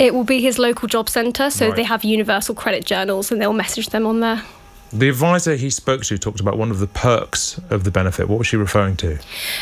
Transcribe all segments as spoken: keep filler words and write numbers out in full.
It will be his local job centre, so Right. they have universal credit journals and they'll message them on there. The advisor he spoke to talked about one of the perks of the benefit. What was she referring to?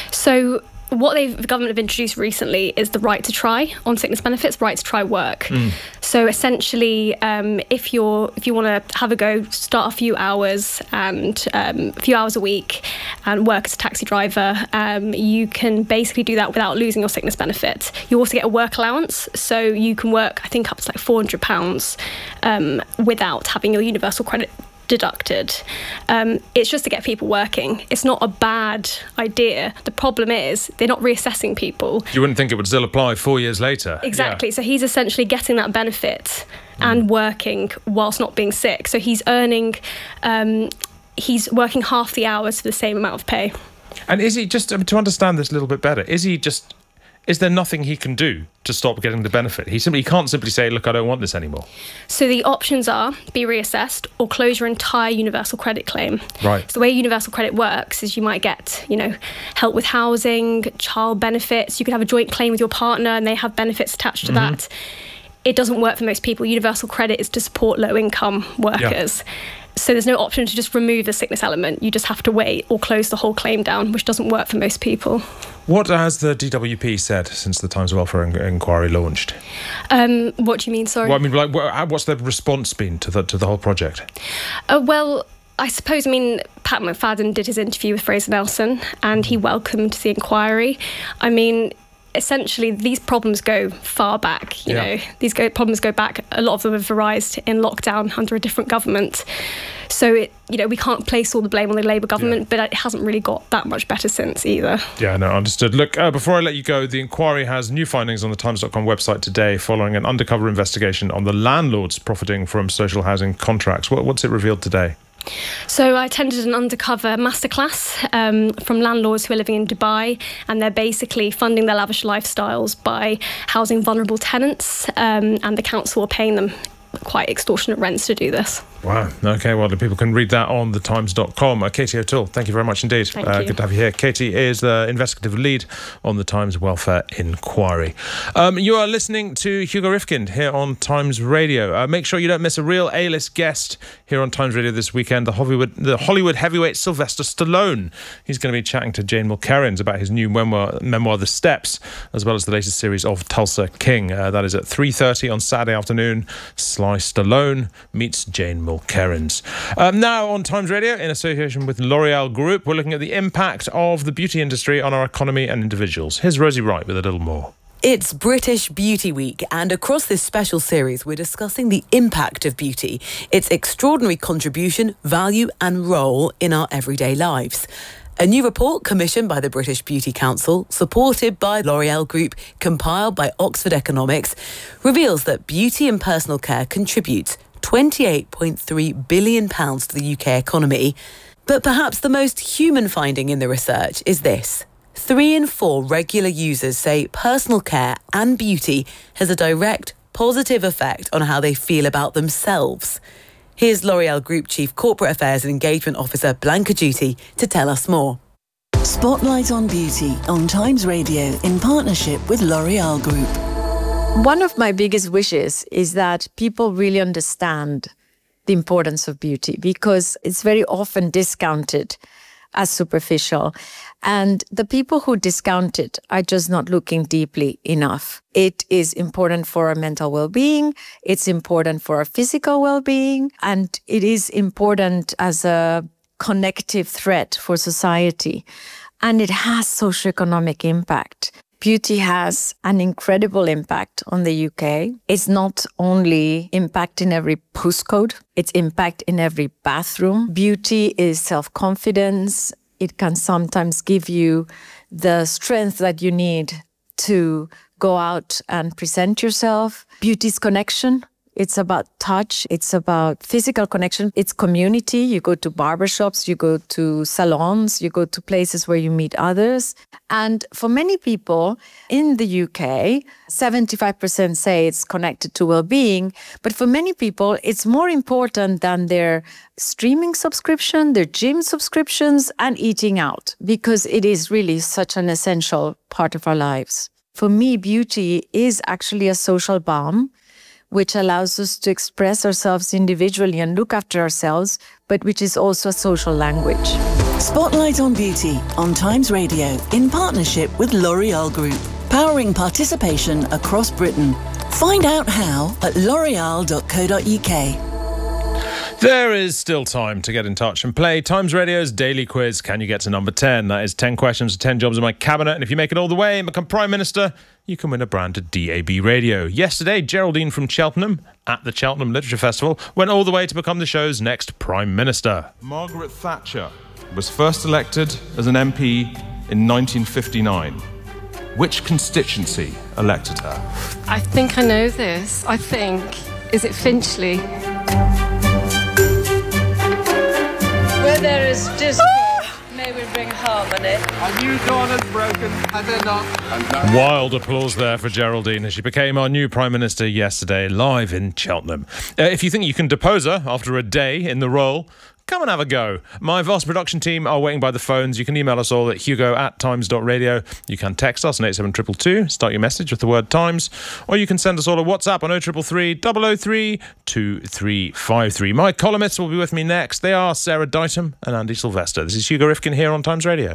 So what they've, the government have introduced recently is the right to try on sickness benefits, right to try work. Mm. So essentially, um, if you're if you want to have a go, start a few hours and um, a few hours a week and work as a taxi driver, um, you can basically do that without losing your sickness benefit. You also get a work allowance, so you can work, I think, up to like four hundred pounds um, without having your universal credit deducted. Um, it's just to get people working. It's not a bad idea. The problem is they're not reassessing people. You wouldn't think it would still apply four years later. Exactly. Yeah. So he's essentially getting that benefit mm. and working whilst not being sick. So he's earning, um, he's working half the hours for the same amount of pay. And is he, just to understand this a little bit better, is he just... Is there nothing he can do to stop getting the benefit? He simply he can't simply say, look, I don't want this anymore. So the options are be reassessed or close your entire universal credit claim. Right. So the way universal credit works is you might get, you know, help with housing, child benefits. You could have a joint claim with your partner and they have benefits attached to mm-hmm. that. It doesn't work for most people. Universal credit is to support low-income workers. Yeah. So there's no option to just remove the sickness element. You just have to wait or close the whole claim down, which doesn't work for most people. What has the D W P said since the Times Welfare Inquiry launched? Um, what do you mean, sorry? Well, I mean, like, what's their response been to the to the whole project? Uh, well, I suppose, I mean, Pat McFadden did his interview with Fraser Nelson and he welcomed the inquiry. I mean, essentially, these problems go far back, you yeah. know. These go, problems go back. A lot of them have arisen in lockdown under a different government. So, it, you know, we can't place all the blame on the Labour government, yeah. but it hasn't really got that much better since either. Yeah, no, understood. Look, uh, before I let you go, the inquiry has new findings on the times dot com website today following an undercover investigation on the landlords profiting from social housing contracts. What, what's it revealed today? So I attended an undercover masterclass um, from landlords who are living in Dubai, and they're basically funding their lavish lifestyles by housing vulnerable tenants, um, and the council are paying them quite extortionate rents to do this. Wow. Okay, well, the people can read that on the times dot com. Uh, Katie O'Toole, thank you very much indeed. Thank uh, you. Good to have you here. Katie is the investigative lead on the Times Welfare Inquiry. Um, you are listening to Hugo Rifkind here on Times Radio. Uh, make sure you don't miss a real A-list guest here on Times Radio this weekend, the Hollywood, the Hollywood heavyweight Sylvester Stallone. He's going to be chatting to Jane Mulkerrins about his new memoir, memoir The Steps, as well as the latest series of Tulsa King. Uh, that is at three thirty on Saturday afternoon. Sly Stallone meets Jane Mulkerrins. Um, now on Times Radio, in association with L'Oreal Group, we're looking at the impact of the beauty industry on our economy and individuals. Here's Rosie Wright with a little more. It's British Beauty Week, and across this special series, we're discussing the impact of beauty, its extraordinary contribution, value and role in our everyday lives. A new report commissioned by the British Beauty Council, supported by L'Oreal Group, compiled by Oxford Economics, reveals that beauty and personal care contributes twenty-eight point three billion pounds to the U K economy. But perhaps the most human finding in the research is this. Three in four regular users say personal care and beauty has a direct positive effect on how they feel about themselves. Here's L'Oreal Group Chief Corporate Affairs and Engagement Officer Blanca Duty to tell us more. Spotlight on Beauty on Times Radio in partnership with L'Oreal Group. One of my biggest wishes is that people really understand the importance of beauty, because it's very often discounted as superficial. And the people who discount it are just not looking deeply enough. It is important for our mental well-being, it's important for our physical well-being, and it is important as a connective threat for society. And it has socioeconomic impact. Beauty has an incredible impact on the U K. It's not only impact in every postcode, it's impact in every bathroom. Beauty is self-confidence. It can sometimes give you the strength that you need to go out and present yourself. Beauty is connection. It's about touch. It's about physical connection. It's community. You go to barbershops, you go to salons, you go to places where you meet others. And for many people in the U K, seventy-five percent say it's connected to well-being. But for many people, it's more important than their streaming subscription, their gym subscriptions, and eating out, because it is really such an essential part of our lives. For me, beauty is actually a social balm. which allows us to express ourselves individually and look after ourselves, but which is also a social language. Spotlight on Beauty on Times Radio in partnership with L'Oreal Group, powering participation across Britain. Find out how at l'oreal dot co dot uk. There is still time to get in touch and play Times Radio's daily quiz. Can you get to number ten? That is ten questions for ten jobs in my cabinet. And if you make it all the way and become Prime Minister, you can win a branded D A B radio. Yesterday, Geraldine from Cheltenham at the Cheltenham Literature Festival went all the way to become the show's next Prime Minister. Margaret Thatcher was first elected as an M P in nineteen fifty-nine. Which constituency elected her? I think I know this. I think. Is it Finchley? Where there is discord, may we bring harmony. A new dawn has broken, has it not? Wild applause there for Geraldine as she became our new Prime Minister yesterday, live in Cheltenham. Uh, if you think you can depose her after a day in the role, come and have a go. My vast production team are waiting by the phones. You can email us all at hugo at times dot radio. You can text us on eight seven two two two. Start your message with the word Times. Or you can send us all a WhatsApp on oh three three three, double oh three, two three five three. My columnists will be with me next. They are Sarah Ditum and Andy Sylvester. This is Hugo Rifkin here on Times Radio.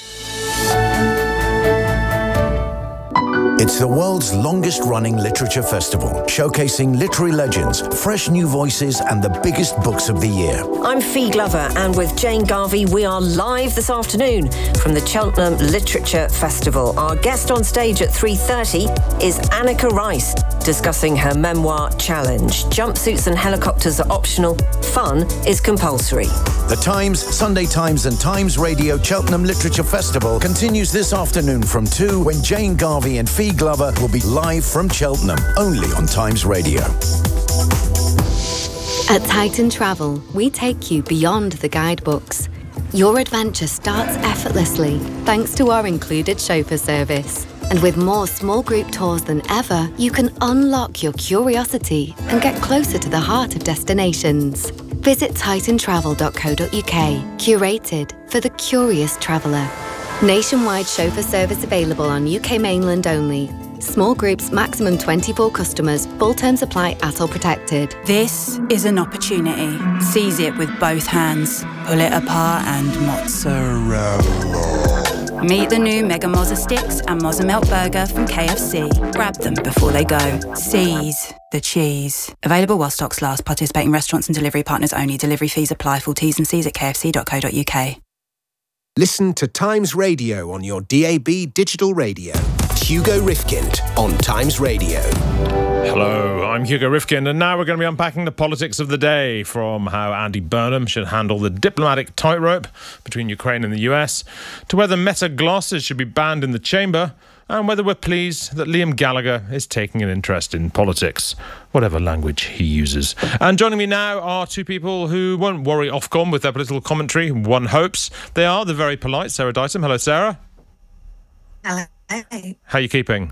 It's the world's longest-running literature festival, showcasing literary legends, fresh new voices, and the biggest books of the year. I'm Fee Glover, and with Jane Garvey, we are live this afternoon from the Cheltenham Literature Festival. Our guest on stage at three thirty is Annika Rice, discussing her memoir Challenge. Jumpsuits and helicopters are optional. Fun is compulsory. The Times, Sunday Times and Times Radio Cheltenham Literature Festival continues this afternoon from two, when Jane Garvey and Fee Glover will be live from Cheltenham, only on Times Radio. At Titan Travel, we take you beyond the guidebooks. Your adventure starts effortlessly thanks to our included chauffeur service. And with more small group tours than ever, you can unlock your curiosity and get closer to the heart of destinations. Visit titan travel dot co dot uk, curated for the curious traveller. Nationwide chauffeur service available on U K mainland only. Small groups, maximum twenty-four customers. Full terms apply at all protected. This is an opportunity. Seize it with both hands. Pull it apart and mozzarella. Meet the new Mega Mozza Sticks and Mozza Melt Burger from K F C. Grab them before they go. Seize the cheese. Available while stocks last. Participating restaurants and delivery partners only. Delivery fees apply. Full T's and C's at k f c dot co dot uk. Listen to Times Radio on your D A B digital radio. Hugo Rifkind on Times Radio. Hello, I'm Hugo Rifkind, and now we're going to be unpacking the politics of the day, from how Andy Burnham should handle the diplomatic tightrope between Ukraine and the U S, to whether Meta glasses should be banned in the chamber, and whether we're pleased that Liam Gallagher is taking an interest in politics, whatever language he uses. And joining me now are two people who won't worry Ofcom with their political commentary, one hopes. They are the very polite Sarah Ditum. Hello, Sarah. Hello. How are you keeping?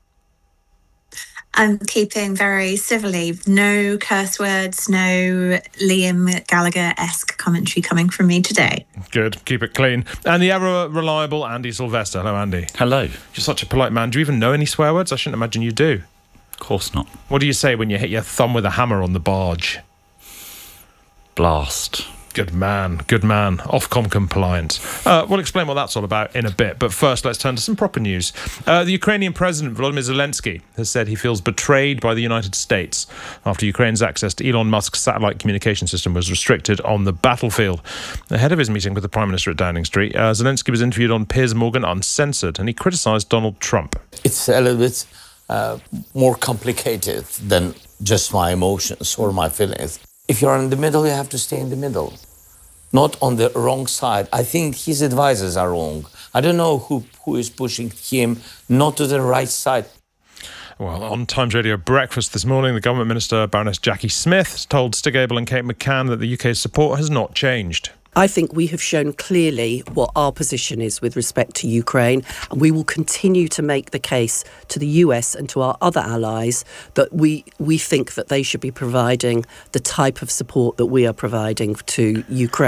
I'm keeping very civilly. No curse words, no Liam Gallagher-esque commentary coming from me today. Good. Keep it clean. And the ever-reliable Andy Sylvester. Hello, Andy. Hello. You're such a polite man. Do you even know any swear words? I shouldn't imagine you do. Of course not. What do you say when you hit your thumb with a hammer on the barge? Blast. Good man, good man. Ofcom compliant. Uh, we'll explain what that's all about in a bit, but first let's turn to some proper news. Uh, the Ukrainian President Volodymyr Zelensky has said he feels betrayed by the United States after Ukraine's access to Elon Musk's satellite communication system was restricted on the battlefield. Ahead of his meeting with the Prime Minister at Downing Street, uh, Zelensky was interviewed on Piers Morgan Uncensored, and he criticised Donald Trump. It's a little bit uh, more complicated than just my emotions or my feelings. If you're in the middle, you have to stay in the middle, not on the wrong side. I think his advisors are wrong. I don't know who, who is pushing him not to the right side. Well, on Times Radio Breakfast this morning, the Government Minister, Baroness Jackie Smith, told Stig Abel and Kate McCann that the U K's support has not changed. I think we have shown clearly what our position is with respect to Ukraine, and we will continue to make the case to the U S and to our other allies that we, we think that they should be providing the type of support that we are providing to Ukraine.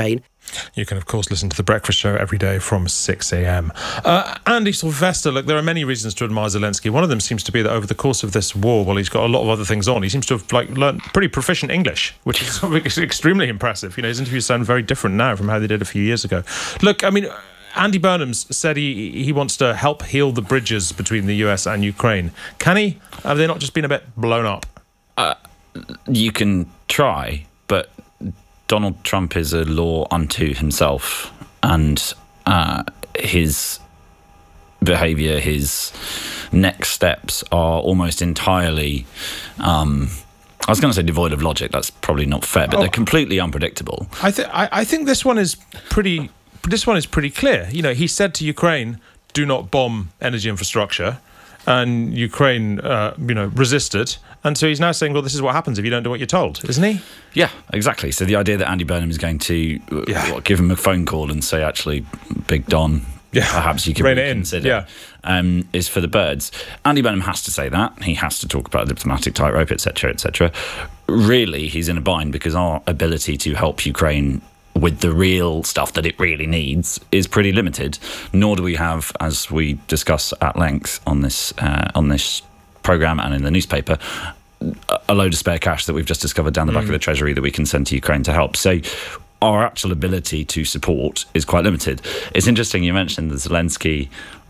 You can, of course, listen to The Breakfast Show every day from six a.m. Uh, Andy Sylvester, look, there are many reasons to admire Zelensky. One of them seems to be that over the course of this war, while he's got a lot of other things on, he seems to have like learned pretty proficient English, which is extremely impressive. You know, his interviews sound very different now from how they did a few years ago. Look, I mean, Andy Burnham's said he he wants to help heal the bridges between the U S and Ukraine. Can he? Have they not just been a bit blown up? Uh, you can try, but Donald Trump is a law unto himself, and uh, his behaviour, his next steps are almost entirely, um, I was going to say devoid of logic. That's probably not fair, but oh, they're completely unpredictable. I, th- I, I think this one is pretty. This one is pretty clear. You know, he said to Ukraine, "Do not bomb energy infrastructure," and Ukraine, uh, you know, resisted. And so he's now saying, well, this is what happens if you don't do what you're told, isn't he? Yeah, exactly. So the idea that Andy Burnham is going to yeah. what, give him a phone call and say, actually, Big Don, yeah. perhaps you can reconsider, yeah. um, is for the birds. Andy Burnham has to say that. He has to talk about a diplomatic tightrope, et cetera, et cetera. Really, he's in a bind because our ability to help Ukraine with the real stuff that it really needs is pretty limited. Nor do we have, as we discuss at length on this uh, on this programme and in the newspaper, a load of spare cash that we've just discovered down the back mm. of the Treasury that we can send to Ukraine to help. So our actual ability to support is quite limited. It's interesting you mentioned the Zelensky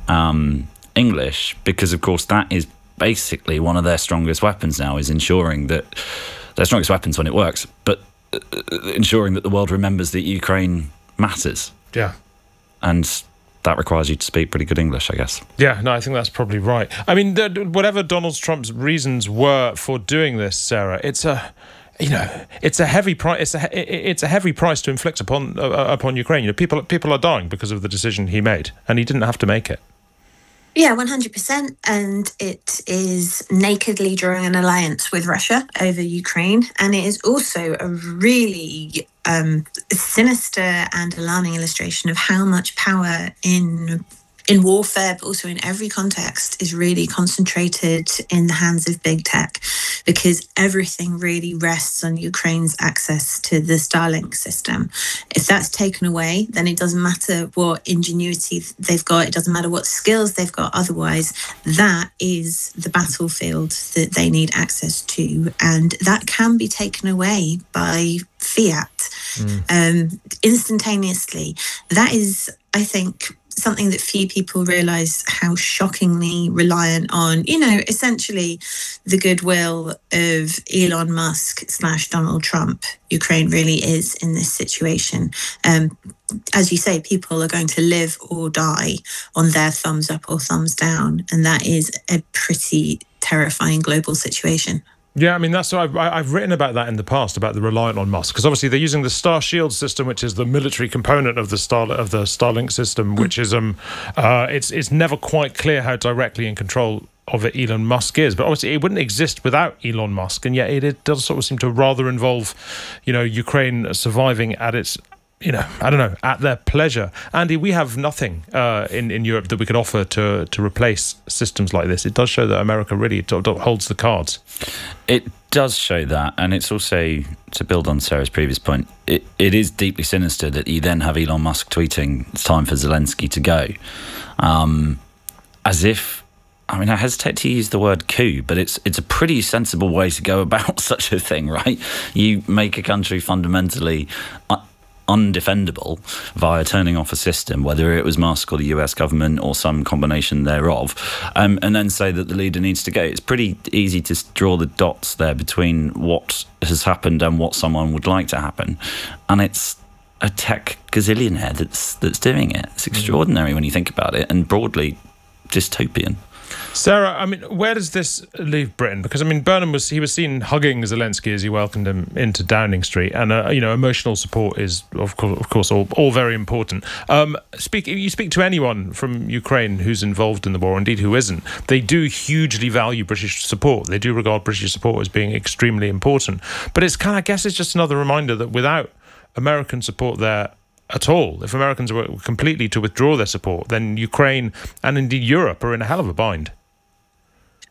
um, English, because of course that is basically one of their strongest weapons now, is ensuring that their strongest weapons when it works, but uh, ensuring that the world remembers that Ukraine matters. Yeah. And that requires you to speak pretty good English, I guess. Yeah, no, I think that's probably right. I mean, the, whatever Donald Trump's reasons were for doing this, Sarah, it's a, you know, it's a heavy price. It's a it's a heavy price to inflict upon uh, upon Ukraine. You know, people people are dying because of the decision he made, and he didn't have to make it. Yeah, one hundred percent. And it is nakedly drawing an alliance with Russia over Ukraine. And it is also a really um, sinister and alarming illustration of how much power in in warfare, but also in every context, is really concentrated in the hands of big tech, because everything really rests on Ukraine's access to the Starlink system. If that's taken away, then it doesn't matter what ingenuity they've got, it doesn't matter what skills they've got otherwise. That is the battlefield that they need access to, and that can be taken away by fiat mm. um, instantaneously. That is, I think, something that few people realise how shockingly reliant on, you know, essentially the goodwill of Elon Musk slash Donald Trump Ukraine really is in this situation. Um, as you say, people are going to live or die on their thumbs up or thumbs down, and that is a pretty terrifying global situation. Yeah, I mean, that's I've, I've written about that in the past, about the reliance on Musk, because obviously they're using the Star Shield system, which is the military component of the Star of the Starlink system, which is um, uh, it's it's never quite clear how directly in control of it Elon Musk is, but obviously it wouldn't exist without Elon Musk, and yet it, it does sort of seem to rather involve, you know, Ukraine surviving at its, you know, I don't know, at their pleasure. Andy, we have nothing uh, in, in Europe that we could offer to to replace systems like this. It does show that America really t- t- holds the cards. It does show that, and it's also, to build on Sarah's previous point, it, it is deeply sinister that you then have Elon Musk tweeting, it's time for Zelensky to go. Um, as if, I mean, I hesitate to use the word coup, but it's it's a pretty sensible way to go about such a thing, right? You make a country fundamentally Uh, undefendable via turning off a system, whether it was Musk or the U S government or some combination thereof, um, and then say that the leader needs to go. It's pretty easy to draw the dots there between what has happened and what someone would like to happen, and it's a tech gazillionaire that's that's doing it. It's extraordinary when you think about it, and broadly dystopian. Sarah, I mean, where does this leave Britain? Because, I mean, Burnham was he was seen hugging Zelensky as he welcomed him into Downing Street, and uh, you know, emotional support is of course, of course, all, all very important. Um, speak you speak to anyone from Ukraine who's involved in the war, indeed who isn't, they do hugely value British support. They do regard British support as being extremely important. But it's kind of, I guess, it's just another reminder that without American support there at all, if Americans were completely to withdraw their support, then Ukraine and indeed Europe are in a hell of a bind.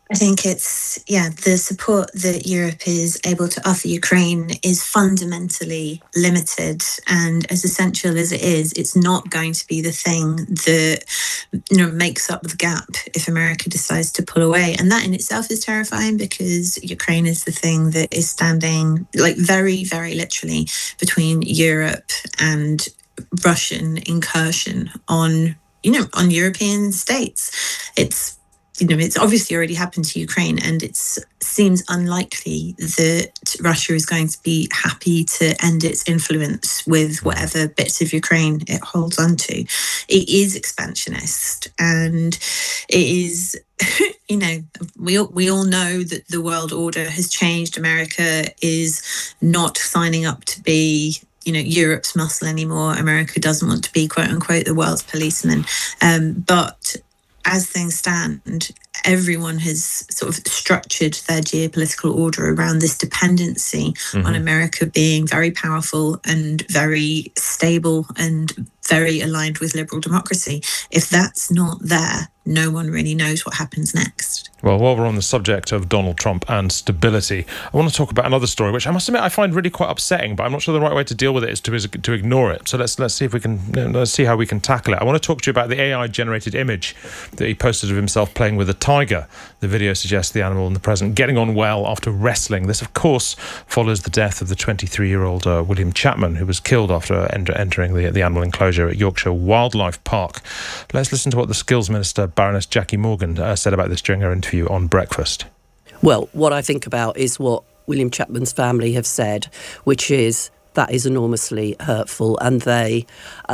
I think it's, yeah, the support that Europe is able to offer Ukraine is fundamentally limited. And as essential as it is, it's not going to be the thing that, you know, makes up the gap if America decides to pull away. And that in itself is terrifying, because Ukraine is the thing that is standing, like, very, very literally between Europe and Russian incursion on, you know, on European states. It's, you know, it's obviously already happened to Ukraine, and it seems unlikely that Russia is going to be happy to end its influence with whatever bits of Ukraine it holds on to. It is expansionist, and it is, you know, we, we all know that the world order has changed. America is not signing up to be, you know, Europe's muscle anymore. America doesn't want to be, quote unquote, the world's policeman. Um, but as things stand, everyone has sort of structured their geopolitical order around this dependency mm-hmm. on America being very powerful and very stable and very aligned with liberal democracy. If that's not there, no one really knows what happens next. Well, while we're on the subject of Donald Trump and stability, I want to talk about another story, which I must admit I find really quite upsetting, but I'm not sure the right way to deal with it is to is to ignore it. So let's let's see if we can let's see how we can tackle it. I want to talk to you about the A I-generated image that he posted of himself playing with a tiger. The video suggests the animal and the president getting on well after wrestling. This, of course, follows the death of the twenty-three-year-old uh, William Chapman, who was killed after enter- entering the the animal enclosure at Yorkshire Wildlife Park. Let's listen to what the Skills Minister, Baroness Jackie Morgan, uh, said about this during her interview on Breakfast. Well, what I think about is what William Chapman's family have said, which is that is enormously hurtful, and they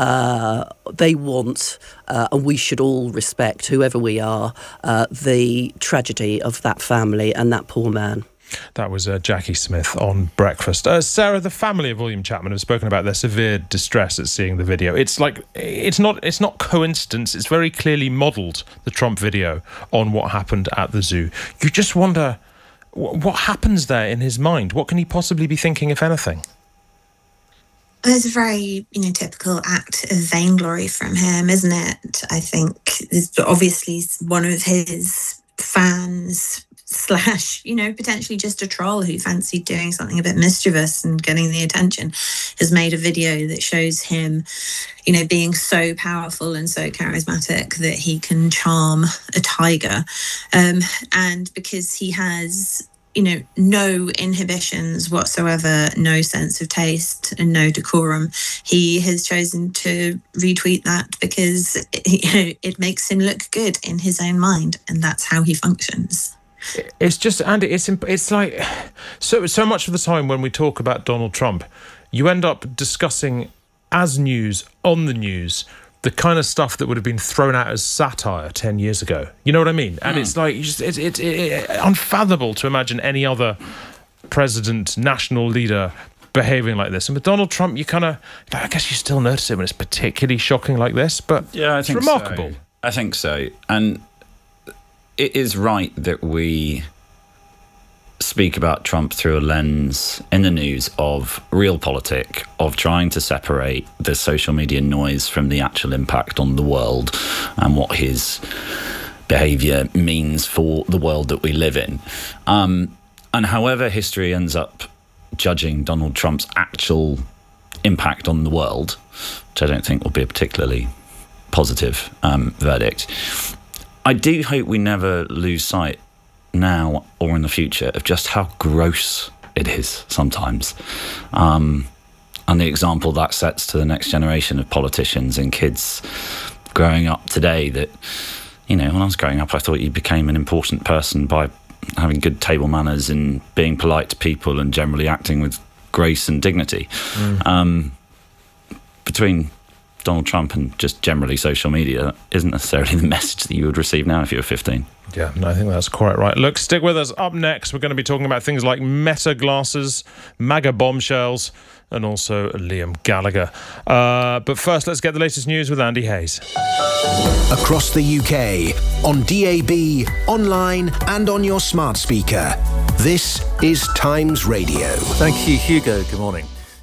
uh, they want, uh, and we should all respect, whoever we are, uh, the tragedy of that family and that poor man. That was uh, Jackie Smith on Breakfast. Uh, Sarah, the family of William Chapman have spoken about their severe distress at seeing the video. It's like it's not it's not coincidence. It's very clearly modelled, the Trump video, on what happened at the zoo. You just wonder w- what happens there in his mind. What can he possibly be thinking, if anything? It's a very, you know, typical act of vainglory from him, isn't it? I think it's obviously one of his fans slash, you know, potentially just a troll who fancied doing something a bit mischievous and getting the attention, has made a video that shows him, you know, being so powerful and so charismatic that he can charm a tiger. Um, and because he has, you know, no inhibitions whatsoever, no sense of taste and no decorum, he has chosen to retweet that because, you know, it makes him look good in his own mind, and that's how he functions. It's just, Andy, it's it's like so so much of the time when we talk about Donald Trump, you end up discussing as news on the news the kind of stuff that would have been thrown out as satire ten years ago. You know what I mean? And mm. it's like it's it's it's it, unfathomable to imagine any other president, national leader behaving like this. And with Donald Trump, you kind of, I guess you still notice it when it's particularly shocking like this. But yeah, I it's think remarkable. So. I think so, and it is right that we speak about Trump through a lens in the news of realpolitik, of trying to separate the social media noise from the actual impact on the world and what his behaviour means for the world that we live in. Um, and however history ends up judging Donald Trump's actual impact on the world, which I don't think will be a particularly positive um, verdict, I do hope we never lose sight now or in the future of just how gross it is sometimes. Um, and the example that sets to the next generation of politicians and kids growing up today that, you know, when I was growing up, I thought you became an important person by having good table manners and being polite to people and generally acting with grace and dignity. Mm. Um, between Donald Trump and just generally social media isn't necessarily the message that you would receive now if you were fifteen. Yeah, no, I think that's quite right. Look, stick with us. Up next, we're going to be talking about things like Meta glasses, MAGA bombshells, and also Liam Gallagher. Uh, but first, let's get the latest news with Andy Hayes. Across the U K, on D A B, online and on your smart speaker. This is Times Radio. Thank you, Hugo. Good morning.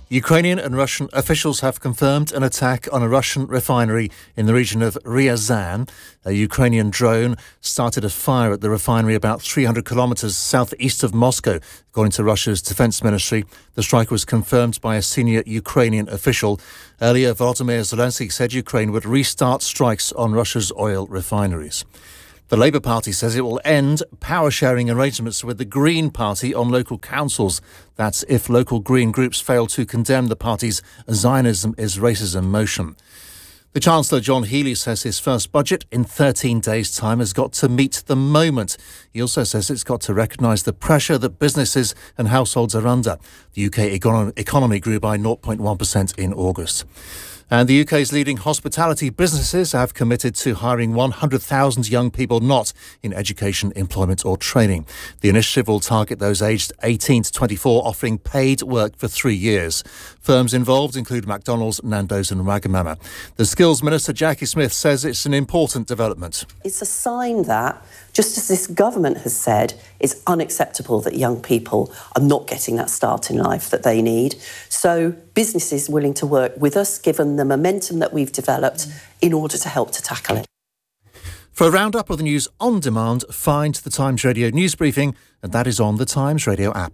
Ukrainian and Russian officials have confirmed an attack on a Russian refinery in the region of Ryazan. A Ukrainian drone started a fire at the refinery about three hundred kilometres southeast of Moscow, according to Russia's defence ministry. The strike was confirmed by a senior Ukrainian official. Earlier, Volodymyr Zelensky said Ukraine would restart strikes on Russia's oil refineries. The Labour Party says it will end power-sharing arrangements with the Green Party on local councils. That's if local Green groups fail to condemn the party's Zionism is racism motion. The Chancellor, John Healey, says his first budget in thirteen days' time has got to meet the moment. He also says it's got to recognise the pressure that businesses and households are under. The U K econ- economy grew by zero point one percent in August. And the U K's leading hospitality businesses have committed to hiring one hundred thousand young people not in education, employment or training. The initiative will target those aged eighteen to twenty-four, offering paid work for three years. Firms involved include McDonald's, Nando's and Wagamama. The Skills Minister, Jackie Smith, says it's an important development. It's a sign that, just as this government has said, it's unacceptable that young people are not getting that start in life that they need. So businesses willing to work with us, given the momentum that we've developed, in order to help to tackle it. For a roundup of the news on demand, find the Times Radio news briefing, and that is on the Times Radio app.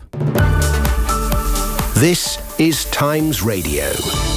This is Times Radio.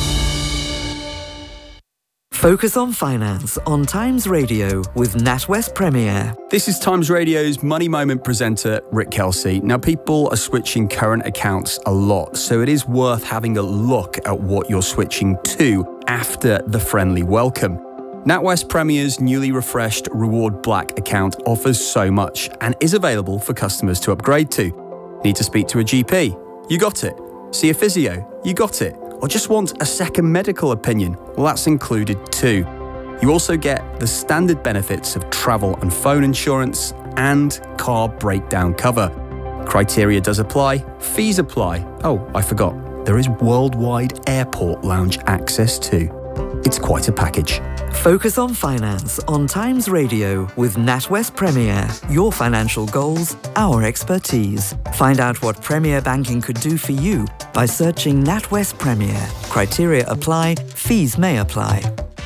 Focus on Finance on Times Radio with NatWest Premier. This is Times Radio's Money Moment presenter, Rick Kelsey. Now, people are switching current accounts a lot, so it is worth having a look at what you're switching to after the friendly welcome. NatWest Premier's newly refreshed Reward Black account offers so much and is available for customers to upgrade to. Need to speak to a G P? You got it. See a physio? You got it. Or just want a second medical opinion? Well, that's included too. You also get the standard benefits of travel and phone insurance and car breakdown cover. Criteria does apply, fees apply. Oh, I forgot, there is worldwide airport lounge access too. It's quite a package. Focus on Finance on Times Radio with NatWest Premier. Your financial goals, our expertise. Find out what Premier Banking could do for you by searching NatWest Premier. Criteria apply, fees may apply.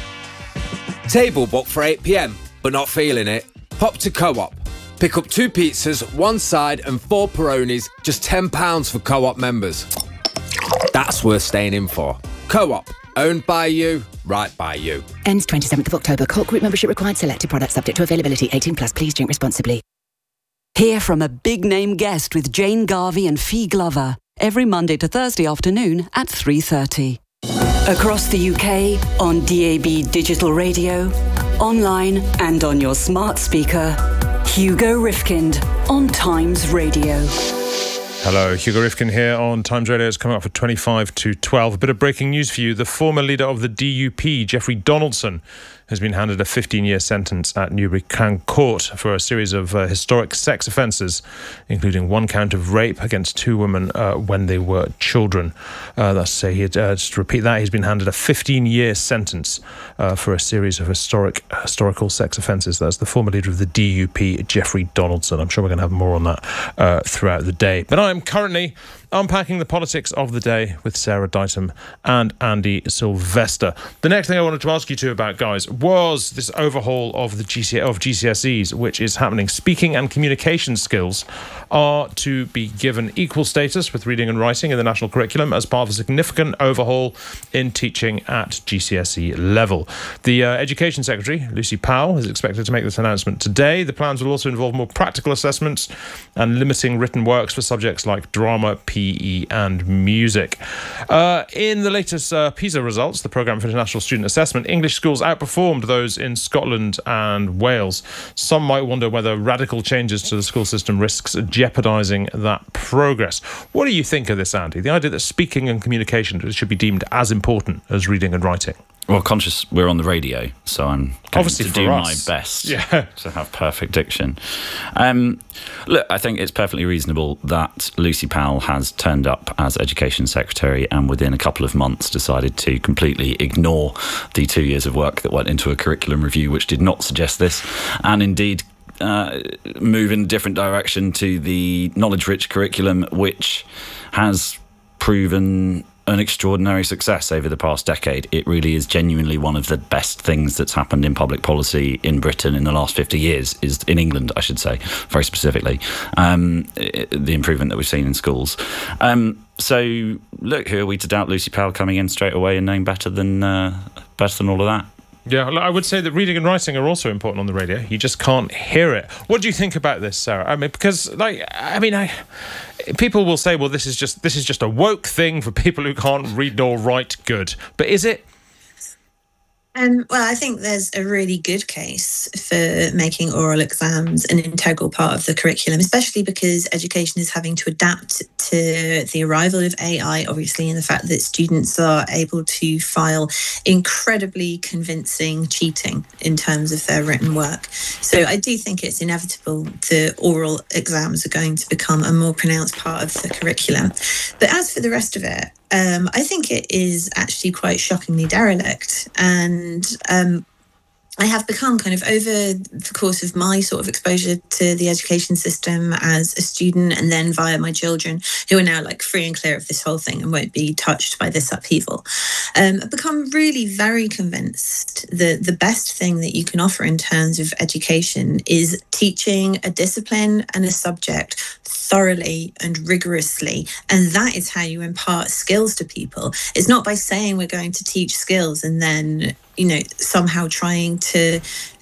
Table booked for eight p.m, but not feeling it? Hop to Co-op. Pick up two pizzas, one side and four Peronis, just ten pounds for Co-op members. That's worth staying in for. Co-op. Owned by you, right by you. Ends twenty-seventh of October. Cork Group membership required. Selected products subject to availability. eighteen plus. Please drink responsibly. Hear from a big-name guest with Jane Garvey and Fee Glover every Monday to Thursday afternoon at three thirty. Across the U K, on D A B Digital Radio, online and on your smart speaker, Hugo Rifkind on Times Radio. Hello, Hugo Rifkin here on Times Radio. It's coming up for twenty-five to twelve. A bit of breaking news for you. The former leader of the D U P, Jeffrey Donaldson, has been handed a fifteen-year sentence at Newbury Crown Court for a series of uh, historic sex offences, including one count of rape against two women uh, when they were children. Uh, that's say he had, uh, just to repeat that, he's been handed a fifteen-year sentence uh, for a series of historic historical sex offences. That's the former leader of the D U P, Jeffrey Donaldson. I'm sure we're going to have more on that uh, throughout the day. But I'm currently unpacking the politics of the day with Sarah Dighton and Andy Sylvester. The next thing I wanted to ask you two about, guys, was this overhaul of the G C of G C S Es, which is happening. Speaking and communication skills are to be given equal status with reading and writing in the national curriculum as part of a significant overhaul in teaching at G C S E level. The uh, Education Secretary, Lucy Powell, is expected to make this announcement today. The plans will also involve more practical assessments and limiting written works for subjects like drama, P E and music. Uh, in the latest uh, PISA results, the Programme for International Student Assessment, English schools outperformed those in Scotland and Wales. Some might wonder whether radical changes to the school system risks jeopardising that progress. What do you think of this, Andy? The idea that speaking and communication should be deemed as important as reading and writing? Well, conscious we're on the radio, so I'm going Obviously to for do us. my best yeah. to have perfect diction. Um, look, I think it's perfectly reasonable that Lucy Powell has turned up as Education Secretary and within a couple of months decided to completely ignore the two years of work that went into a curriculum review which did not suggest this, and indeed uh, move in a different direction to the knowledge-rich curriculum which has proven an extraordinary success over the past decade. It really is genuinely one of the best things that's happened in public policy in Britain in the last fifty years, is in England, I should say, very specifically, um, the improvement that we've seen in schools. Um, so, look, who are we to doubt Lucy Powell coming in straight away and knowing better than uh, better than all of that? Yeah, I would say that reading and writing are also important on the radio. You just can't hear it. What do you think about this, Sarah? I mean, because, like, I mean, I, people will say, well, this is just this is just a woke thing for people who can't read nor write good. But is it? Um, well, I think there's a really good case for making oral exams an integral part of the curriculum, especially because education is having to adapt to the arrival of A I, obviously, and the fact that students are able to file incredibly convincing cheating in terms of their written work. So I do think it's inevitable that oral exams are going to become a more pronounced part of the curriculum. But as for the rest of it, Um, I think it is actually quite shockingly derelict. And um, I have become kind of, over the course of my sort of exposure to the education system as a student, and then via my children, who are now like free and clear of this whole thing and won't be touched by this upheaval, um, I've become really very convinced that the best thing that you can offer in terms of education is teaching a discipline and a subject thoroughly and rigorously, and that is how you impart skills to people. It's not by saying we're going to teach skills and then, you know, somehow trying to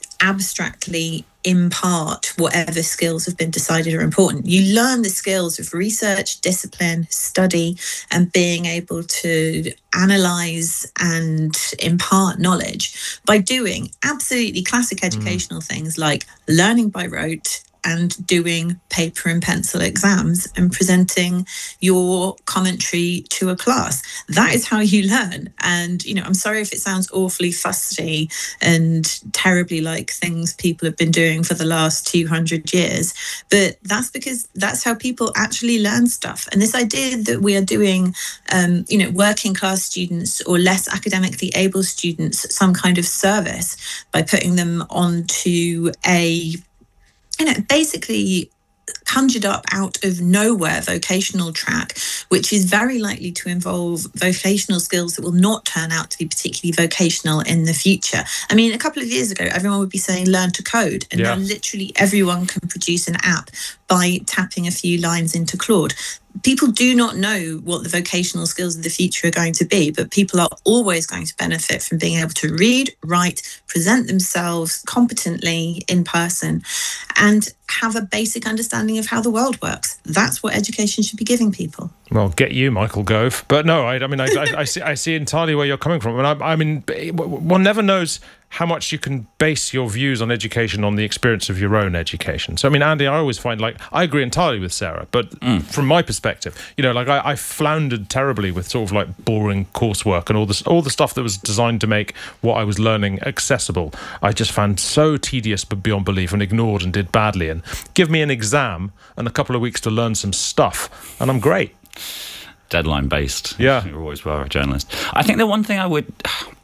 abstractly impart whatever skills have been decided are important. You learn the skills of research, discipline, study, and being able to analyze and impart knowledge by doing absolutely classic educational mm. things like learning by rote and doing paper and pencil exams and presenting your commentary to a class. That is how you learn. And, you know, I'm sorry if it sounds awfully fussy and terribly like things people have been doing for the last two hundred years, but that's because that's how people actually learn stuff. And this idea that we are doing, um, you know, working class students or less academically able students some kind of service by putting them onto a you know, basically conjured up out of nowhere vocational track, which is very likely to involve vocational skills that will not turn out to be particularly vocational in the future. I mean, a couple of years ago, everyone would be saying learn to code, and yeah. now literally everyone can produce an app by tapping a few lines into Claude. People do not know what the vocational skills of the future are going to be, but people are always going to benefit from being able to read, write, present themselves competently in person, and have a basic understanding of how the world works. That's what education should be giving people. Well, get you, Michael Gove. But no, I, I mean, I, I, I, see, I see entirely where you're coming from. And I, I mean, one never knows how much you can base your views on education on the experience of your own education. So, I mean, Andy, I always find, like, I agree entirely with Sarah, but mm. from my perspective, you know, like, I, I floundered terribly with sort of, like, boring coursework and all this, all the stuff that was designed to make what I was learning accessible. I just found so tedious but beyond belief and ignored and did badly. And give me an exam and a couple of weeks to learn some stuff, and I'm great. Deadline based. Yeah. You always were a journalist. I think the one thing I would...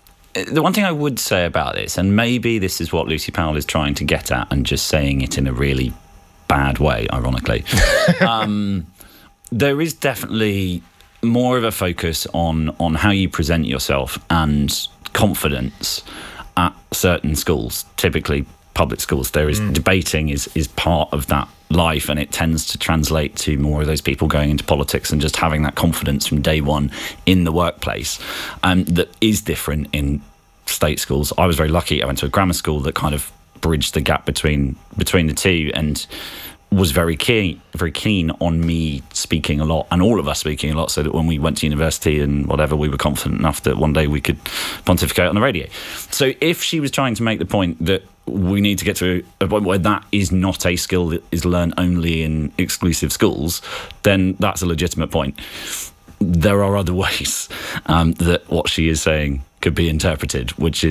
The one thing I would say about this, and maybe this is what Lucy Powell is trying to get at and just saying it in a really bad way, ironically, um, there is definitely more of a focus on, on how you present yourself and confidence at certain schools, typically public schools. There is mm. debating is, is part of that life, and it tends to translate to more of those people going into politics and just having that confidence from day one in the workplace, um, that is different in state schools. I was very lucky. I went to a grammar school that kind of bridged the gap between between the two, and was very keen, very keen on me speaking a lot, and all of us speaking a lot, so that when we went to university and whatever, we were confident enough that one day we could pontificate on the radio. So if she was trying to make the point that we need to get to a point where that is not a skill that is learned only in exclusive schools, then that's a legitimate point. There are other ways um, that what she is saying could be interpreted, which is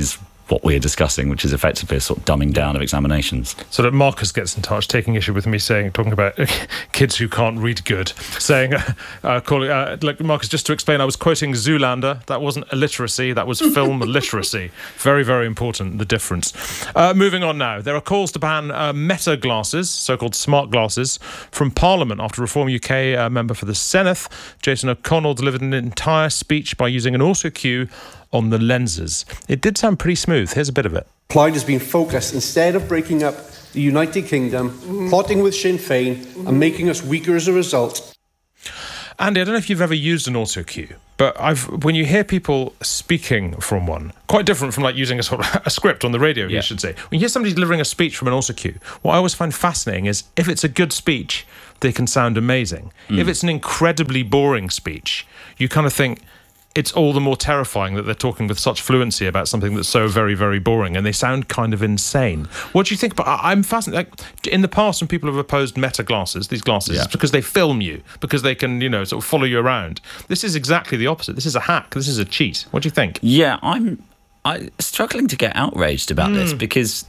what we're discussing, which is effectively a sort of dumbing down of examinations. So that Marcus gets in touch, taking issue with me saying, talking about kids who can't read good, saying, uh, uh, calling, uh, like Marcus, just to explain, I was quoting Zoolander. That wasn't illiteracy, that was film literacy. Very, very important, the difference. Uh, moving on now, there are calls to ban uh, Meta glasses, so-called smart glasses, from Parliament after Reform U K uh, member for the Senedd, Jason O'Connell, delivered an entire speech by using an auto cue on the lenses. It did sound pretty smooth. Here's a bit of it. Plaid has been focused, instead of breaking up the United Kingdom, mm. plotting with Sinn Féin mm. and making us weaker as a result. Andy, I don't know if you've ever used an auto cue, but I've when you hear people speaking from one, quite different from like using a sort of a script on the radio, yeah. you should say. When you hear somebody delivering a speech from an auto cue, what I always find fascinating is if it's a good speech, they can sound amazing. Mm. If it's an incredibly boring speech, you kind of think, it's all the more terrifying that they're talking with such fluency about something that's so very, very boring, and they sound kind of insane. What do you think? But I'm fascinated. Like, in the past, when people have opposed Meta glasses, these glasses, yeah. it's because they film you, because they can, you know, sort of follow you around. This is exactly the opposite. This is a hack. This is a cheat. What do you think? Yeah, I'm I struggling to get outraged about mm. this, because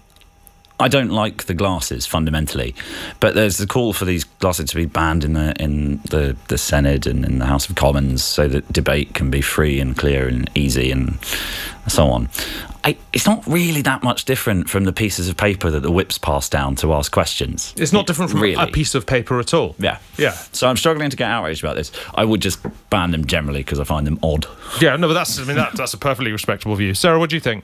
I don't like the glasses fundamentally, but there's a call for these glasses to be banned in the in the, the Senedd and in the House of Commons so that debate can be free and clear and easy and so on. I, it's not really that much different from the pieces of paper that the whips pass down to ask questions. It's not different from really. a piece of paper at all. Yeah. Yeah. So I'm struggling to get outraged about this. I would just ban them generally because I find them odd. Yeah, no, but that's I mean that, that's a perfectly respectable view. Sarah, what do you think?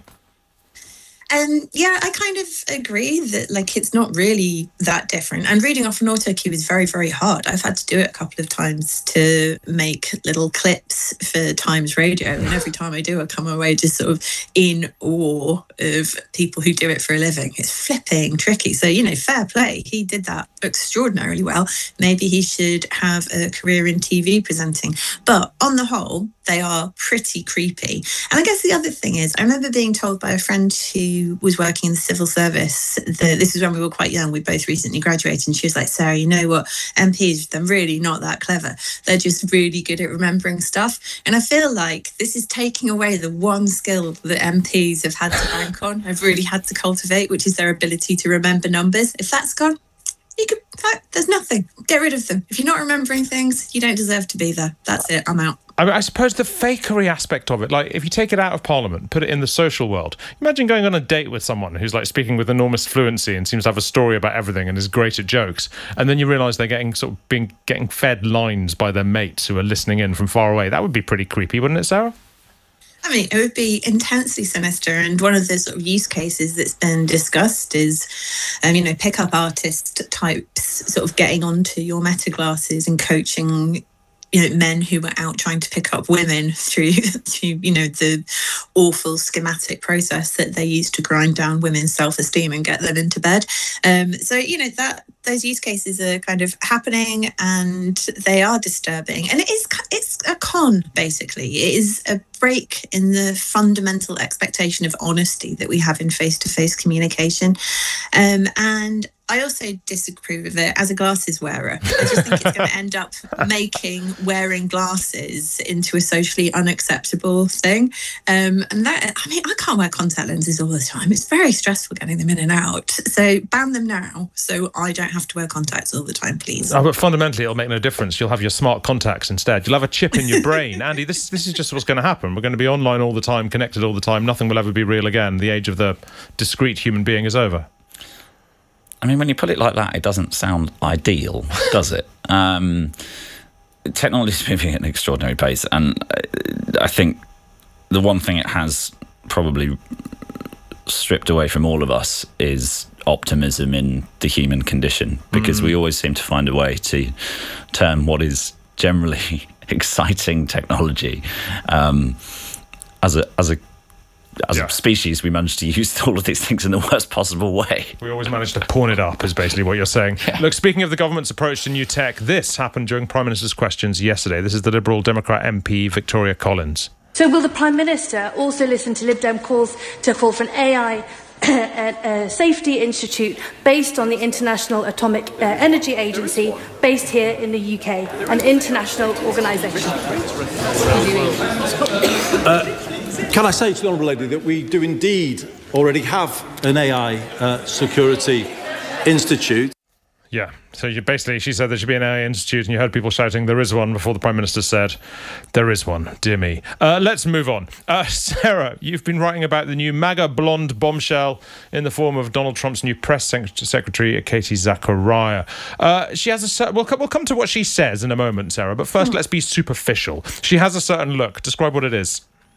Um, yeah, I kind of agree that like it's not really that different. And reading off an auto cue is very, very hard. I've had to do it a couple of times to make little clips for Times Radio, and every time I do, I come away just sort of in awe of people who do it for a living. It's flipping tricky. So, you know, fair play. He did that extraordinarily well. Maybe he should have a career in T V presenting. But on the whole, they are pretty creepy. And I guess the other thing is, I remember being told by a friend who was working in the civil service that this was when we were quite young. We both recently graduated, and she was like, Sarah, you know what? M Ps, they're really not that clever. They're just really good at remembering stuff. And I feel like this is taking away the one skill that M Ps have had to bank on, have really had to cultivate, which is their ability to remember numbers. If that's gone, you could, there's nothing. Get rid of them. If you're not remembering things, you don't deserve to be there. That's it. I'm out. I, mean, I suppose the fakery aspect of it, like if you take it out of Parliament, put it in the social world, imagine going on a date with someone who's like speaking with enormous fluency and seems to have a story about everything and is great at jokes, and then you realise they're getting sort of being getting fed lines by their mates who are listening in from far away. That would be pretty creepy, wouldn't it, Sarah? I mean, it would be intensely sinister, and one of the sort of use cases that's been discussed is, um, you know, pickup artist types sort of getting onto your Meta glasses and coaching, you know, men who were out trying to pick up women through, through, you know, the awful schematic process that they use to grind down women's self-esteem and get them into bed. Um, so, you know, that those use cases are kind of happening, and they are disturbing. And it is it's a con, basically. It is a break in the fundamental expectation of honesty that we have in face-to-face communication. Um, and I also disapprove of it as a glasses wearer. I just think it's going to end up making wearing glasses into a socially unacceptable thing. Um, and that, I mean, I can't wear contact lenses all the time. It's very stressful getting them in and out. So ban them now so I don't have to wear contacts all the time, please. Oh, but fundamentally, it'll make no difference. You'll have your smart contacts instead. You'll have a chip in your brain. Andy, this, this is just what's going to happen. We're going to be online all the time, connected all the time. Nothing will ever be real again. The age of the discrete human being is over. I mean, when you put it like that, it doesn't sound ideal, does it? Um, technology is moving at an extraordinary pace, and I think the one thing it has probably stripped away from all of us is optimism in the human condition, because mm. we always seem to find a way to term what is generally exciting technology um, as a as a As yeah. a species, we managed to use all of these things in the worst possible way. We always managed to pawn it up, is basically what you're saying. Yeah. Look, speaking of the government's approach to new tech, this happened during Prime Minister's questions yesterday. This is the Liberal Democrat M P, Victoria Collins. So will the Prime Minister also listen to Lib Dem calls to call for an A I a, a safety institute based on the International Atomic uh, Energy Agency, based here in the U K, an international organisation? Uh, Can I say to the Honourable Lady that we do indeed already have an A I uh, security institute? Yeah, so you basically, she said there should be an A I institute, and you heard people shouting, there is one, before the Prime Minister said, there is one, dear me. Uh, let's move on. Uh, Sarah, you've been writing about the new MAGA blonde bombshell in the form of Donald Trump's new press sec- secretary, Katie Zachariah. Uh, she has a, we'll, we'll come to what she says in a moment, Sarah, but first mm. let's be superficial. She has a certain look. Describe what it is.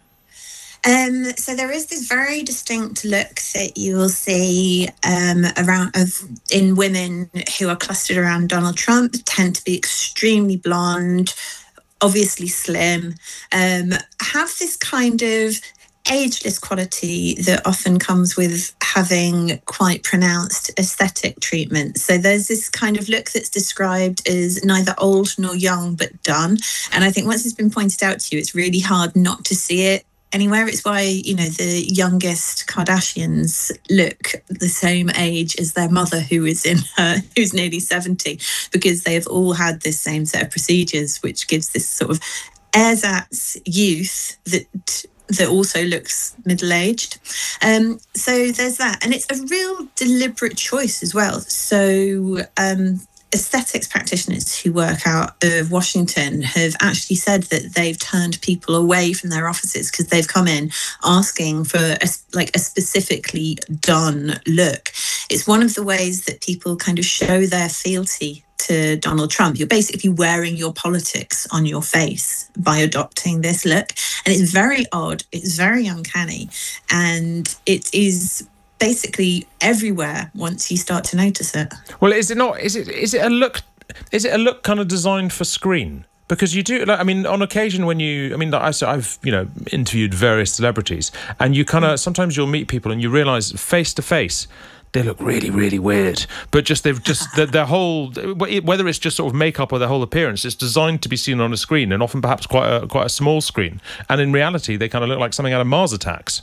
Um, so there is this very distinct look that you will see um, around of in women who are clustered around Donald Trump, tend to be extremely blonde, obviously slim, um, have this kind of ageless quality that often comes with having quite pronounced aesthetic treatment. So there's this kind of look that's described as neither old nor young, but done. And I think once it's been pointed out to you, it's really hard not to see it anywhere. It's why, you know, the youngest Kardashians look the same age as their mother, who is in her, who's nearly seventy, because they have all had this same set of procedures, which gives this sort of ersatz youth that that also looks middle-aged. Um, so there's that. And it's a real deliberate choice as well. So um, aesthetics practitioners who work out of Washington have actually said that they've turned people away from their offices because they've come in asking for a, like a specifically done look. It's one of the ways that people kind of show their fealty to Donald Trump. You're basically wearing your politics on your face by adopting this look. And it's very odd. It's very uncanny. And it is basically everywhere once you start to notice it. Well, is it not? Is it? Is it a look? Is it a look kind of designed for screen? Because you do, like, I mean, on occasion when you, I mean, I, I've, you know, interviewed various celebrities, and you kind of, sometimes you'll meet people and you realise face to face, they look really, really weird. But just, they've just, their, their whole, whether it's just sort of makeup or their whole appearance, it's designed to be seen on a screen, and often perhaps quite a, quite a small screen. And in reality, they kind of look like something out of Mars Attacks.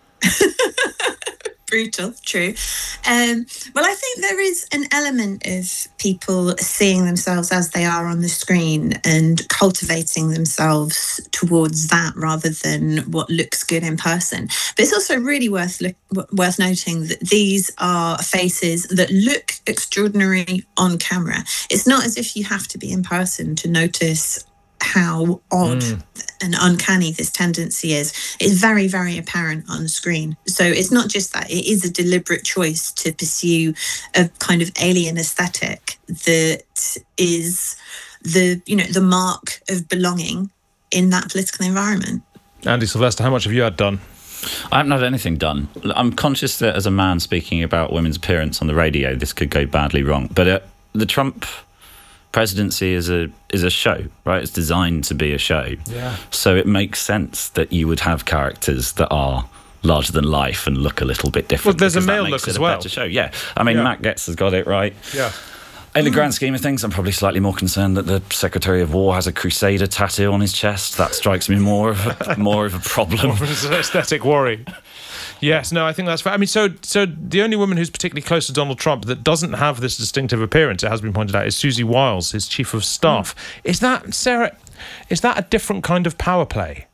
Brutal, true. Um, well, I think there is an element of people seeing themselves as they are on the screen and cultivating themselves towards that rather than what looks good in person. But it's also really worth look, worth noting that these are faces that look extraordinary on camera. It's not as if you have to be in person to notice how odd mm. and uncanny this tendency is. It's very, very apparent on screen. So it's not just that, it is a deliberate choice to pursue a kind of alien aesthetic that is the, you know, the mark of belonging in that political environment. Andy Sylvester, how much have you had done? I haven't had anything done. I'm conscious that as a man speaking about women's appearance on the radio, this could go badly wrong. But uh, the Trump presidency is a is a show, right? It's designed to be a show. Yeah. So it makes sense that you would have characters that are larger than life and look a little bit different. Well, there's a male look as well. Better show. Yeah. I mean, yeah. Matt Gaetz has got it right. Yeah. In the grand scheme of things, I'm probably slightly more concerned that the Secretary of War has a Crusader tattoo on his chest. That strikes me more of a, more of a problem. More of an aesthetic worry. Yes, no, I think that's fair. I mean, so so the only woman who's particularly close to Donald Trump that doesn't have this distinctive appearance, it has been pointed out, is Susie Wiles, his chief of staff. Mm. Is that, Sarah, is that a different kind of power play?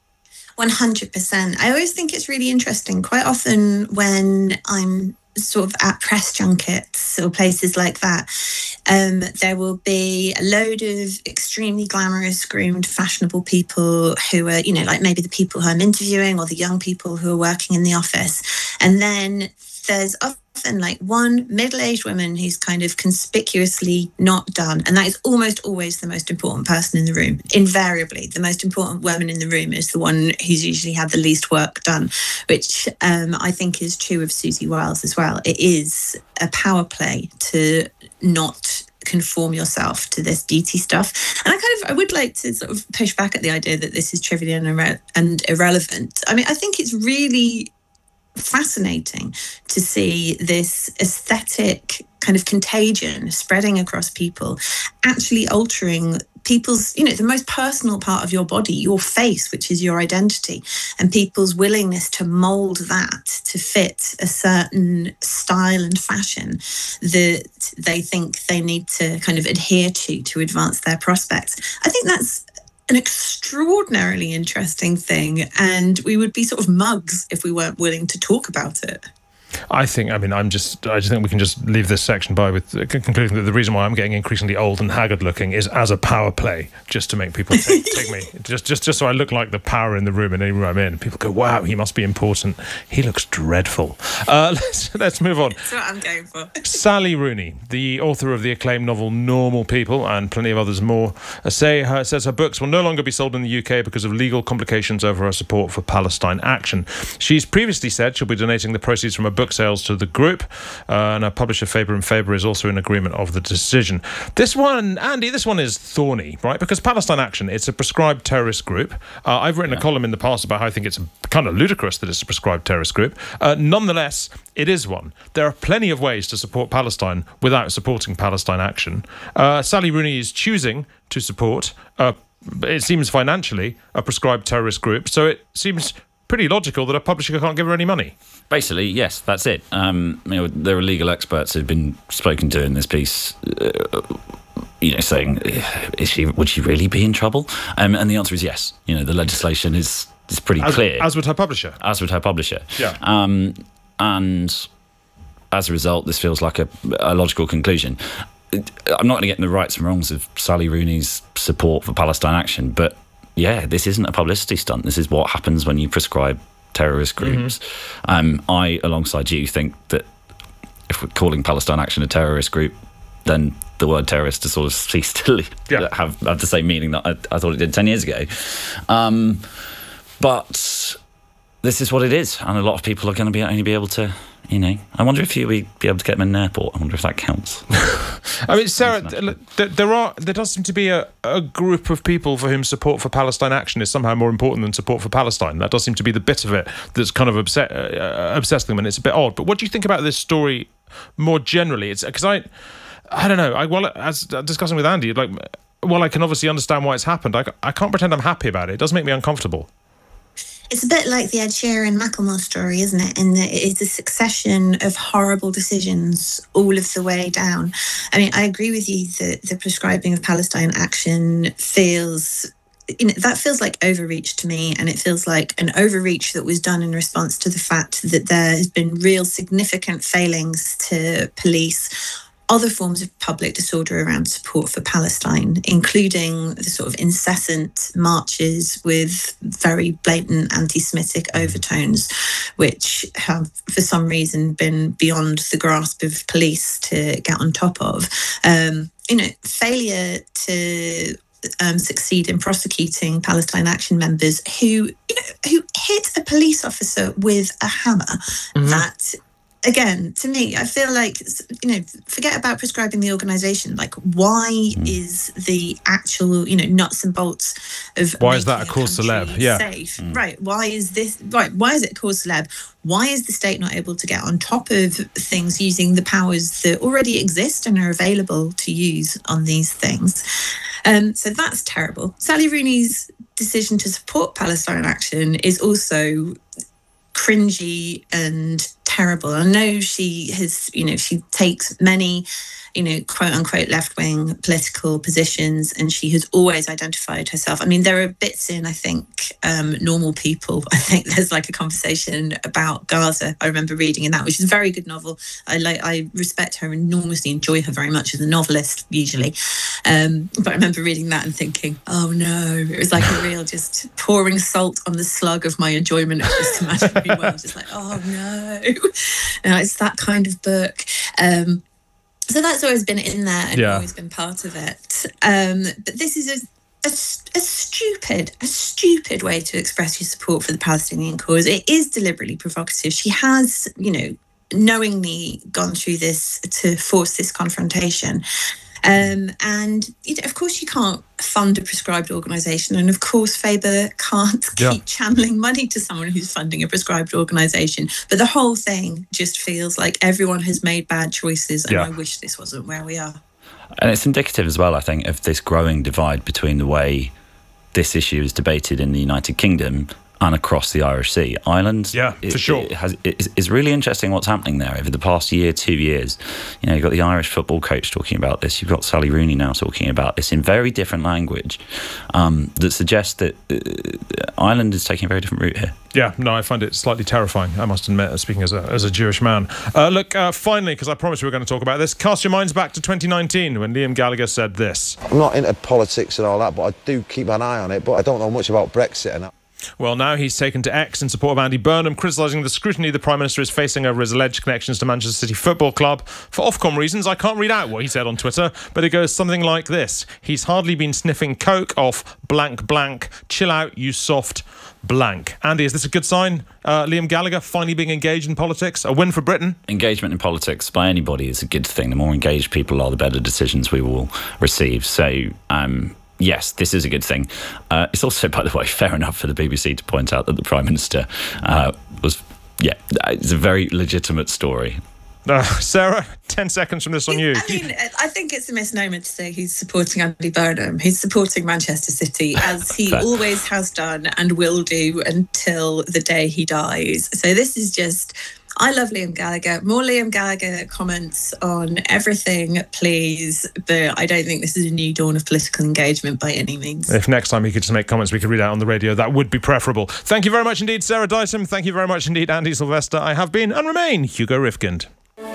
one hundred percent. I always think it's really interesting. Quite often when I'm sort of at press junkets or places like that, um, there will be a load of extremely glamorous, groomed, fashionable people who are, you know, like maybe the people who I'm interviewing or the young people who are working in the office. And then there's often like one middle-aged woman who's kind of conspicuously not done. And that is almost always the most important person in the room. Invariably, the most important woman in the room is the one who's usually had the least work done, which um, I think is true of Susie Wiles as well. It is a power play to not conform yourself to this beauty stuff. And I kind of, I would like to sort of push back at the idea that this is trivial and, irre- and irrelevant. I mean, I think it's really fascinating to see this aesthetic kind of contagion spreading across people, actually altering people's, you know, the most personal part of your body, your face, which is your identity, and people's willingness to mold that to fit a certain style and fashion that they think they need to kind of adhere to to advance their prospects. I think that's an extreme extraordinarily interesting thing, and we would be sort of mugs if we weren't willing to talk about it. I think, I mean, I'm just, I just think we can just leave this section by with concluding that the reason why I'm getting increasingly old and haggard looking is as a power play, just to make people take, take me, just, just, just so I look like the power in the room in any room I'm in. People go, wow, he must be important. He looks dreadful. Uh, let's, let's move on. That's what I'm going for. Sally Rooney, the author of the acclaimed novel Normal People and plenty of others more, uh, say her, says her books will no longer be sold in the U K because of legal complications over her support for Palestine action. She's previously said she'll be donating the proceeds from her book sales to the group, uh, and our publisher Faber and Faber is also in agreement of the decision. This one, Andy, this one is thorny, right? Because Palestine Action, it's a prescribed terrorist group. Uh, I've written yeah. a column in the past about how I think it's kind of ludicrous that it's a prescribed terrorist group. Uh, nonetheless, it is one. There are plenty of ways to support Palestine without supporting Palestine Action. Uh, Sally Rooney is choosing to support, uh, it seems financially, a prescribed terrorist group, so it seems pretty logical that a publisher can't give her any money. Basically, yes, that's it. Um, you know, there are legal experts who've been spoken to in this piece, uh, you know, saying, is she, would she really be in trouble? Um, and the answer is yes. You know, the legislation is, is pretty as, clear. As would her publisher. As would her publisher. Yeah. Um, and as a result, this feels like a, a logical conclusion. I'm not going to get in the rights and wrongs of Sally Rooney's support for Palestine Action, but yeah, this isn't a publicity stunt. This is what happens when you prescribe terrorist groups. Mm-hmm. Um, I, alongside you, think that if we're calling Palestine Action a terrorist group, then the word terrorist has sort of ceased to yeah. have, have the same meaning that I, I thought it did ten years ago. Um, but this is what it is, and a lot of people are going to be only be able to, you know, I wonder if you'll be able to get them in an airport. I wonder if that counts. I mean, Sarah, there are there does seem to be a, a group of people for whom support for Palestine Action is somehow more important than support for Palestine. That does seem to be the bit of it that's kind of upset, uh, obsessed them, and it's a bit odd. But what do you think about this story more generally? It's because I, I don't know. I well, as discussing with Andy, like, while I can obviously understand why it's happened, I, I can't pretend I'm happy about it. It does make me uncomfortable. It's a bit like the Ed Sheeran Macklemore story, isn't it? In that it is a succession of horrible decisions all of the way down. I mean, I agree with you that the prescribing of Palestine Action feels, you know, that feels like overreach to me, and it feels like an overreach that was done in response to the fact that there has been real significant failings to police other forms of public disorder around support for Palestine, including the sort of incessant marches with very blatant anti-Semitic overtones, which have, for some reason, been beyond the grasp of police to get on top of. Um, you know, failure to Um, succeed in prosecuting Palestine Action members who, you know, who hit a police officer with a hammer. Mm-hmm. That, again, to me, I feel like, you know, forget about prescribing the organisation. Like, why mm. is the actual, you know, nuts and bolts of why is that a cause celeb? Yeah, safe? Mm. Right. Why is this? Right. Why is it a cause celeb? Why is the state not able to get on top of things using the powers that already exist and are available to use on these things? Um, so that's terrible. Sally Rooney's decision to support Palestine Action is also cringy and terrible. I know she has, you know, she takes many, you know, quote unquote left-wing political positions, and she has always identified herself. I mean, there are bits in, I think, um, Normal People. I think there's like a conversation about Gaza. I remember reading in that, which is a very good novel. I like, I respect her enormously, enjoy her very much as a novelist usually. Um, but I remember reading that and thinking, oh no, it was like a real just pouring salt on the slug of my enjoyment of this imaginary world. Just like, oh no. No, it's that kind of book. Um, So that's always been in there and yeah. always been part of it. Um, but this is a, a, a stupid, a stupid way to express your support for the Palestinian cause. It is deliberately provocative. She has, you know, knowingly gone through this to force this confrontation. Um, and, you know, of course, you can't fund a prescribed organisation. And, of course, Faber can't keep yeah. channeling money to someone who's funding a prescribed organisation. But the whole thing just feels like everyone has made bad choices. And yeah. I wish this wasn't where we are. And it's indicative as well, I think, of this growing divide between the way this issue is debated in the United Kingdom and across the Irish Sea. Ireland, yeah, it, for sure, it has, it, it's really interesting what's happening there over the past year, two years. You know, you've got the Irish football coach talking about this. You've got Sally Rooney now talking about this in very different language um, that suggests that uh, Ireland is taking a very different route here. Yeah, no, I find it slightly terrifying, I must admit, speaking as a, as a Jewish man. Uh, look, uh, finally, because I promised we were going to talk about this, cast your minds back to twenty nineteen when Liam Gallagher said this. I'm not into politics and all that, but I do keep an eye on it, but I don't know much about Brexit and that. Well, now he's taken to X in support of Andy Burnham, criticising the scrutiny the Prime Minister is facing over his alleged connections to Manchester City Football Club. For Ofcom reasons, I can't read out what he said on Twitter, but it goes something like this. He's hardly been sniffing coke off blank blank. Chill out, you soft blank. Andy, is this a good sign? Uh, Liam Gallagher finally being engaged in politics? A win for Britain? Engagement in politics by anybody is a good thing. The more engaged people are, the better decisions we will receive. So, um... yes, this is a good thing. Uh, it's also, by the way, fair enough for the B B C to point out that the Prime Minister uh, was, yeah, it's a very legitimate story. Uh, Sarah, ten seconds from this on you. I mean, I think it's a misnomer to say he's supporting Andy Burnham. He's supporting Manchester City, as he Fair. always has done and will do until the day he dies. So this is just... I love Liam Gallagher. More Liam Gallagher comments on everything, please. But I don't think this is a new dawn of political engagement by any means. If next time he could just make comments we could read out on the radio, that would be preferable. Thank you very much indeed, Sarah Dyson. Thank you very much indeed, Andy Sylvester. I have been and remain Hugo Rifkind.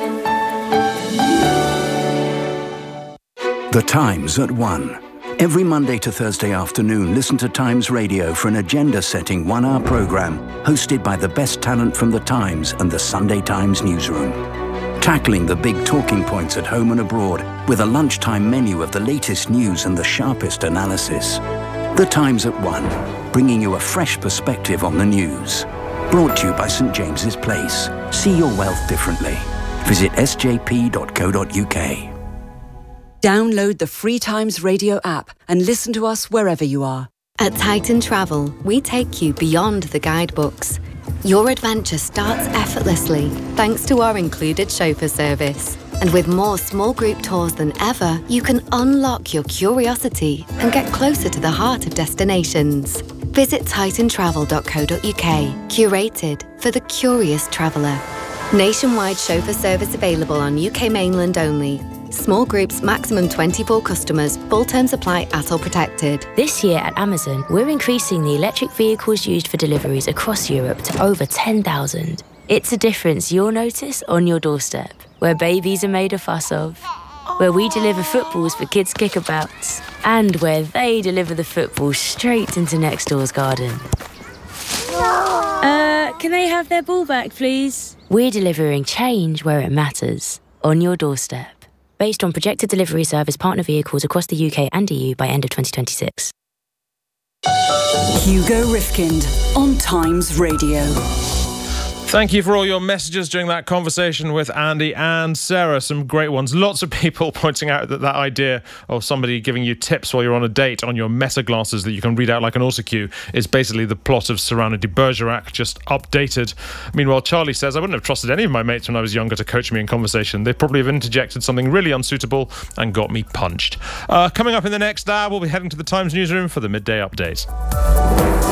The Times at one. Every Monday to Thursday afternoon, listen to Times Radio for an agenda-setting one-hour programme hosted by the best talent from The Times and the Sunday Times newsroom. Tackling the big talking points at home and abroad with a lunchtime menu of the latest news and the sharpest analysis. The Times at one, bringing you a fresh perspective on the news. Brought to you by St James's Place. See your wealth differently. Visit s j p dot co dot u k. Download the free Times Radio app and listen to us wherever you are. At Titan Travel, we take you beyond the guidebooks. Your adventure starts effortlessly thanks to our included chauffeur service. And with more small group tours than ever, you can unlock your curiosity and get closer to the heart of destinations. Visit titan travel dot co dot u k, curated for the curious traveller. Nationwide chauffeur service available on U K mainland only. Small groups, maximum twenty-four customers. Full terms apply at all protected. This year at Amazon, we're increasing the electric vehicles used for deliveries across Europe to over ten thousand. It's a difference you'll notice on your doorstep, where babies are made a fuss of, where we deliver footballs for kids' kickabouts, and where they deliver the football straight into next door's garden. Uh, can they have their ball back, please? We're delivering change where it matters, on your doorstep. Based on projected delivery service partner vehicles across the U K and E U by end of twenty twenty-six. Hugo Rifkind on Times Radio. Thank you for all your messages during that conversation with Andy and Sarah. Some great ones. Lots of people pointing out that that idea of somebody giving you tips while you're on a date on your Mesa glasses that you can read out like an autocue is basically the plot of Cyrano de Bergerac, just updated. Meanwhile, Charlie says, I wouldn't have trusted any of my mates when I was younger to coach me in conversation. They probably have interjected something really unsuitable and got me punched. Uh, coming up in the next hour, we'll be heading to the Times newsroom for the midday update.